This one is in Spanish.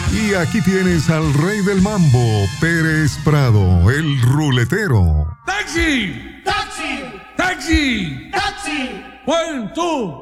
Y aquí tienes al rey del mambo, Pérez Prado, el ruletero. ¡Taxi! ¡Taxi! ¡Taxi! ¡Taxi! 1, 2.